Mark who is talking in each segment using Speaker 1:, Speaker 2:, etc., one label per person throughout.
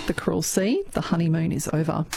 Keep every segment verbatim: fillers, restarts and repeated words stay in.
Speaker 1: The Cruel Sea, the honeymoon is over.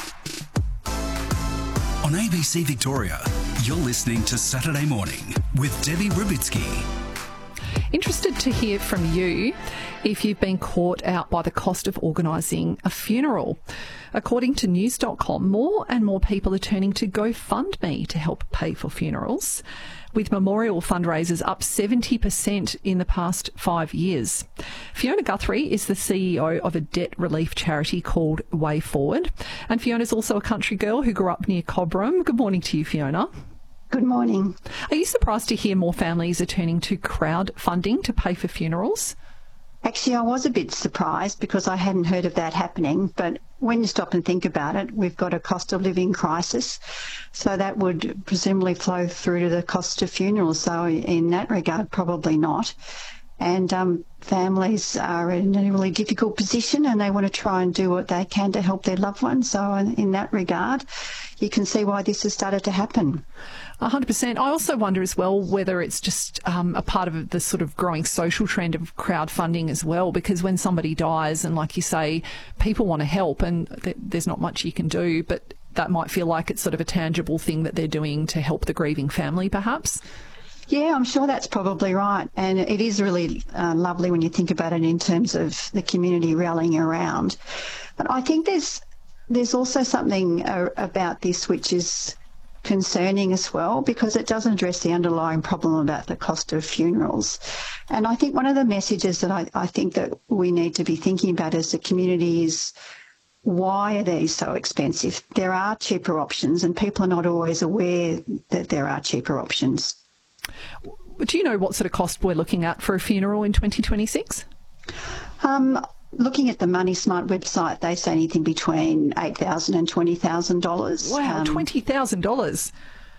Speaker 2: On A B C Victoria, you're listening to Saturday Morning with Debbie Rubitsky.
Speaker 1: Interested to hear from you if you've been caught out by the cost of organising a funeral. According to news dot com, more and more people are turning to GoFundMe to help pay for funerals, with memorial fundraisers up seventy percent in the past five years. Fiona Guthrie is the C E O of a debt relief charity called Way Forward, and Fiona's also a country girl who grew up near Cobram. Good morning to you, Fiona.
Speaker 3: Good morning.
Speaker 1: Are you surprised to hear more families are turning to crowdfunding to pay for funerals?
Speaker 3: Actually, I was a bit surprised because I hadn't heard of that happening. But when you stop and think about it, we've got a cost of living crisis. So that would presumably flow through to the cost of funerals. So in that regard, probably not. And um, families are in a really difficult position and they want to try and do what they can to help their loved ones. So in, in that regard, you can see why this has started to happen.
Speaker 1: one hundred percent. I also wonder as well whether it's just um, a part of the sort of growing social trend of crowdfunding as well, because when somebody dies and, like you say, people want to help and th- there's not much you can do, but that might feel like it's sort of a tangible thing that they're doing to help the grieving family perhaps.
Speaker 3: Yeah, I'm sure that's probably right. And it is really uh, lovely when you think about it in terms of the community rallying around. But I think there's there's also something uh, about this which is concerning as well, because it doesn't address the underlying problem about the cost of funerals. And I think one of the messages that I, I think that we need to be thinking about as a community is, why are these so expensive? There are cheaper options and people are not always aware that there are cheaper options.
Speaker 1: Do you know what sort of cost we're looking at for a funeral in twenty twenty-six?
Speaker 3: Um, looking at the Money Smart website, they say anything between eight thousand dollars and twenty thousand dollars.
Speaker 1: Wow, um, twenty thousand dollars.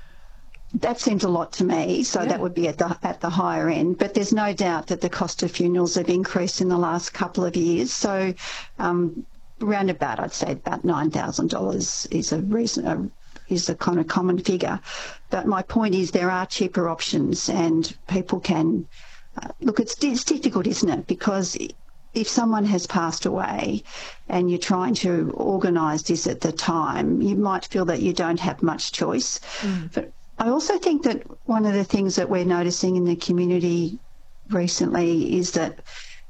Speaker 3: That seems a lot to me, so yeah. That would be at the at the higher end. But there's no doubt that the cost of funerals have increased in the last couple of years. So um, around about, I'd say about nine thousand dollars is a reason. A, is a kind of common figure. But my point is there are cheaper options and people can... Uh, look, it's, it's difficult, isn't it? Because if someone has passed away and you're trying to organise this at the time, you might feel that you don't have much choice. Mm. But I also think that one of the things that we're noticing in the community recently is that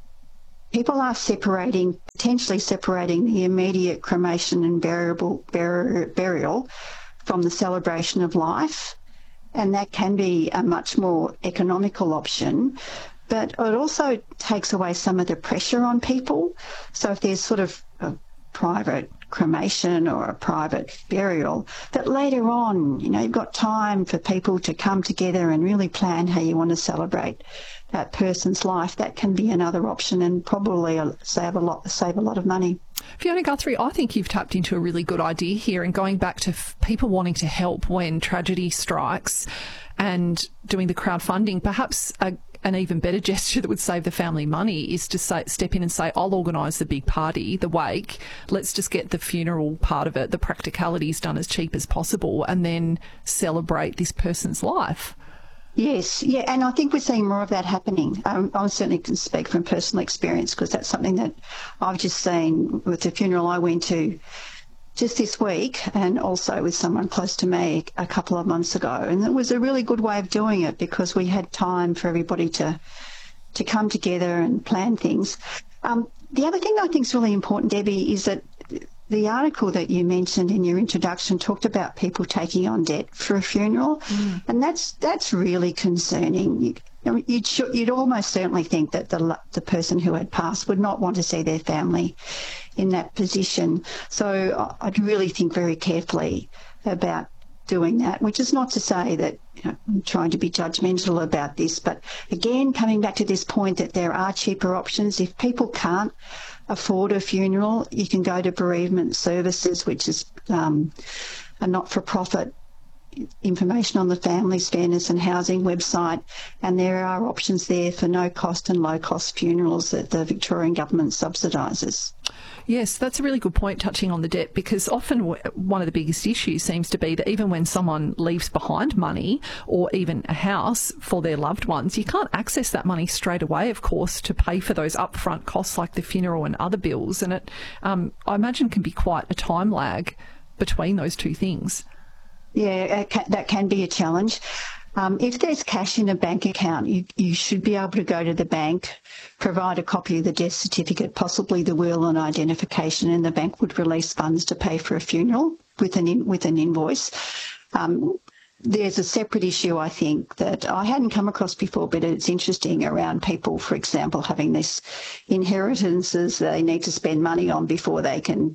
Speaker 3: people are separating, potentially separating the immediate cremation and burial, bur- burial from the celebration of life, and that can be a much more economical option, but it also takes away some of the pressure on people. So if there's sort of a private cremation or a private burial, that later on, you know, you've got time for people to come together and really plan how you want to celebrate that person's life. That can be another option and probably save a lot, save a lot of money.
Speaker 1: Fiona Guthrie, I think you've tapped into a really good idea here, and going back to f- people wanting to help when tragedy strikes and doing the crowdfunding, perhaps a, an even better gesture that would save the family money is to say, step in and say, I'll organise the big party, the wake, let's just get the funeral part of it, the practicalities done as cheap as possible, and then celebrate this person's life.
Speaker 3: Yes, yeah, and I think we're seeing more of that happening. Um, I certainly can speak from personal experience because that's something that I've just seen with the funeral I went to just this week, and also with someone close to me a couple of months ago. And it was a really good way of doing it because we had time for everybody to to come together and plan things. Um, the other thing I think is really important, Debbie, is that the article that you mentioned in your introduction talked about people taking on debt for a funeral, mm. and that's that's really concerning. You, I mean, you'd, you'd almost certainly think that the the person who had passed would not want to see their family in that position. So I'd really think very carefully about doing that, which is not to say that, you know, I'm trying to be judgmental about this, but again, coming back to this point that there are cheaper options. If people can't afford a funeral, you can go to bereavement services, which is um, a not-for-profit information on the Families Fairness and Housing website, and there are options there for no-cost and low-cost funerals that the Victorian Government subsidises.
Speaker 1: Yes, that's a really good point, touching on the debt, because often w- one of the biggest issues seems to be that even when someone leaves behind money or even a house for their loved ones, you can't access that money straight away, of course, to pay for those upfront costs like the funeral and other bills. And it, um, I imagine, can be quite a time lag between those two things.
Speaker 3: Yeah, that can be a challenge. Um, if there's cash in a bank account, you, you should be able to go to the bank, provide a copy of the death certificate, possibly the will and identification, and the bank would release funds to pay for a funeral with an in, with an invoice. Um, there's a separate issue, I think, that I hadn't come across before, but it's interesting, around people, for example, having this inheritances they need to spend money on before they can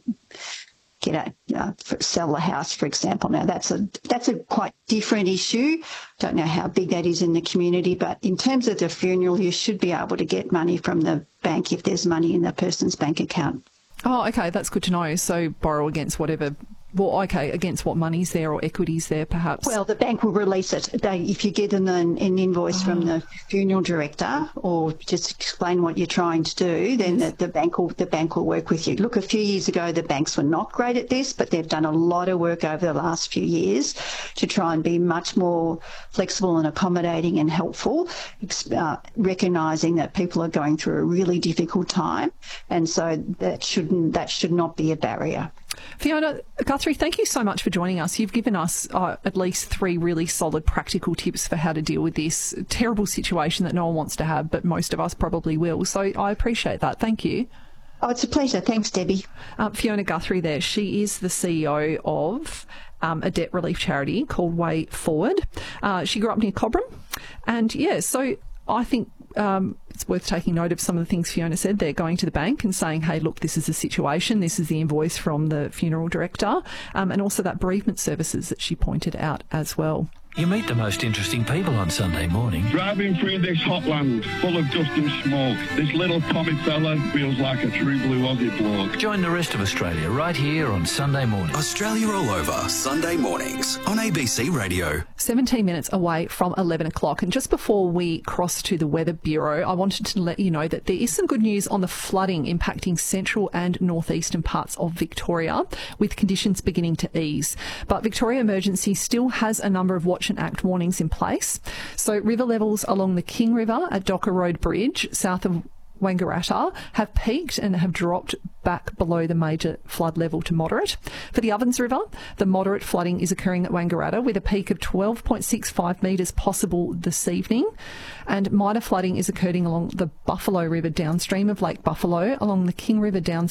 Speaker 3: get a, uh, sell the house, for example. Now, that's a that's a quite different issue. Don't know how big that is in the community, but in terms of the funeral, you should be able to get money from the bank if there's money in the person's bank account.
Speaker 1: Oh, okay, that's good to know. So borrow against whatever, well, okay, against what money's there or equity's there, perhaps.
Speaker 3: Well, the bank will release it. They, if you give them an, an invoice oh. from the funeral director, or just explain what you're trying to do, then yes. the, the bank will the bank will work with you. Look, a few years ago, the banks were not great at this, but they've done a lot of work over the last few years to try and be much more flexible and accommodating and helpful, uh, recognising that people are going through a really difficult time, and so that shouldn't that should not be a barrier.
Speaker 1: Fiona Guthrie, thank you so much for joining us. You've given us uh, at least three really solid practical tips for how to deal with this terrible situation that no one wants to have, but most of us probably will. So I appreciate that. Thank you.
Speaker 3: Oh, it's a pleasure. Thanks, Debbie.
Speaker 1: Um, Fiona Guthrie there. She is the C E O of um, a debt relief charity called Way Forward. Uh, she grew up near Cobram. And, yeah, so I think um, it's worth taking note of some of the things Fiona said there, going to the bank and saying, hey, look, this is the situation, this is the invoice from the funeral director, um, and also that bereavement services that she pointed out as well.
Speaker 4: You meet the most interesting people on Sunday morning.
Speaker 5: Driving through this hot land full of dust and smoke, this little Tommy fella feels like a true blue Aussie bloke.
Speaker 4: Join the rest of Australia right here on Sunday morning.
Speaker 2: Australia all over, Sunday mornings on A B C Radio.
Speaker 1: seventeen minutes away from eleven o'clock. And just before we cross to the Weather Bureau, I wanted to let you know that there is some good news on the flooding impacting central and northeastern parts of Victoria, with conditions beginning to ease. But Victoria Emergency still has a number of watch and act warnings in place. So river levels along the King River at Docker Road Bridge, south of Wangaratta, have peaked and have dropped back below the major flood level to moderate. For the Ovens River, the moderate flooding is occurring at Wangaratta with a peak of twelve point six five metres possible this evening, and minor flooding is occurring along the Buffalo River downstream of Lake Buffalo, along the King River downstream